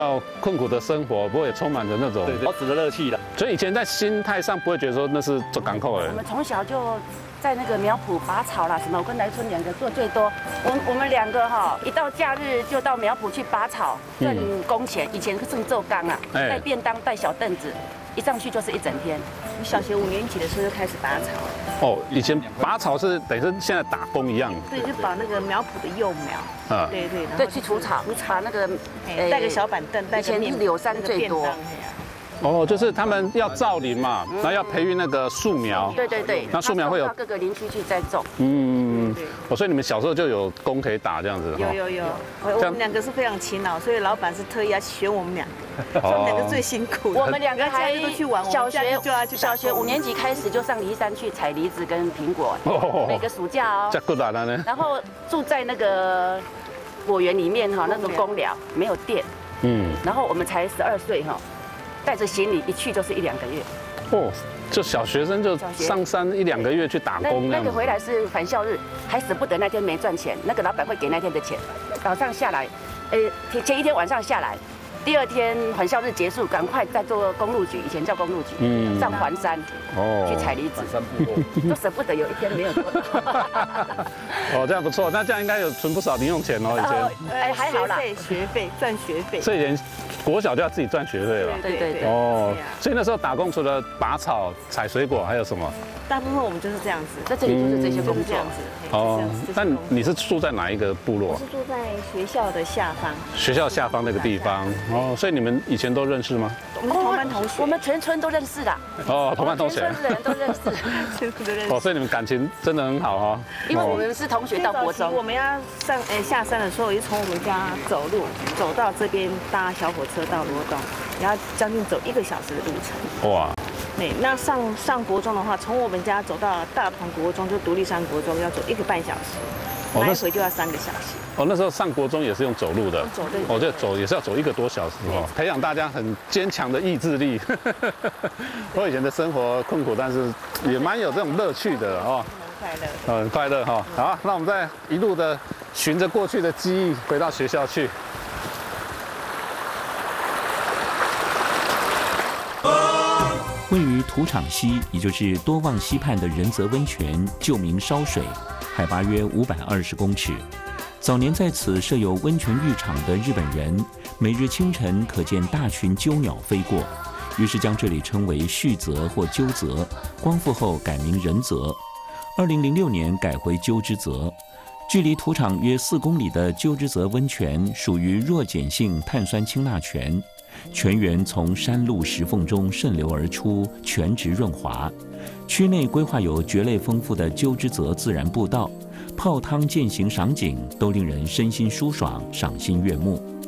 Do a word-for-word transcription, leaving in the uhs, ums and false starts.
哦，困苦的生活，不过也充满着那种保持的乐趣了。 所以以前在心态上不会觉得说那是做港口的。 我们从小就在那个苗圃拔草啦，什么我跟来春两个做最多。我我们两个哈，一到假日就到苗圃去拔草，挣工钱。以前是做工啊，带便当，带小凳子。 一上去就是一整天。 我小学五年级的时候就开始拔草。 哦，以前拔草是等于是现在打工一样。 对，就把那个苗圃的幼苗。啊。对对。 对，去除草，除草那个， 带个小板凳，带个以前柳杉最多。 哦，就是他们要造林嘛，然后要培育那个树苗。 对对对。 那树苗会有各个林区去栽种。 嗯。哦，所以你们小时候就有工可以打这样子。 有有有。我们两个是非常勤劳，所以老板是特意要选我们俩。 我们两个最辛苦， 我们两个还去玩。 小学小学五年级开始就上梨山去采梨子跟苹果，每个暑假哦。 这够难了呢。 然后住在那个果园里面哈，那种公寮没有电，嗯，然后我们才十二岁哈，带着行李一去就是一两个月。哦， 就小学生就上山一两个月去打工那个回来是返校日，还舍不得那天没赚钱，那个老板会给那天的钱，早上下来，呃，前一天晚上下来。 第二天返校日结束，赶快再做公路局，以前叫公路局，嗯，上环山，哦，去采梨子，山部落，都舍不得有一天没有做。 哦，这样不错，那这样应该有存不少零用钱哦，以前。 哎，还好啦，学费赚学费。 所以以前国小就要自己赚学费了。 对对对。 哦，所以那时候打工除了拔草、采水果，还有什么？ 大部分我们就是这样子， 在这里就是这些工作。这样子。 哦，那你是住在哪一个部落？ 我是住在学校的下方。 学校下方那个地方。 哦，所以你们以前都认识吗？ 我们同班同学， 我们全村都认识的。 哦，同班同学， 全村的人都认识， 全村都认识。 哦，所以你们感情真的很好哈。 因为我们是同学到国中， 我们要上诶下山的时候，也是从我们家走路走到这边搭小火车到罗东，然后将近走一个小时的路程。哇。对，那上上国中的话，从我们家走到大同国中，就独立山国中，要走一个半小时，来回就要三个小时。 哦，那时候上国中也是用走路的， 走对， 哦，这走也是要走一个多小时哦，培养大家很坚强的意志力。我以前的生活困苦，但是也蛮有这种乐趣的哦， 很快乐， 很快乐哈。好，那我们再一路的循着过去的记忆回到学校去。 位于土场溪，也就是多望溪畔的仁泽温泉，旧名烧水，海拔约五百二十公尺。 早年在此设有温泉浴场的日本人，每日清晨可见大群鸠鸟飞过，于是将这里称为旭泽或鸠泽。光复后改名仁泽，二零零六年改回鸠之泽。距离土场约四公里的鸠之泽温泉属于弱碱性碳酸氢钠泉，泉源从山路石缝中渗流而出，泉质润滑。区内规划有蕨类丰富的鸠之泽自然步道。 泡汤、健行、赏景，都令人身心舒爽、赏心悦目。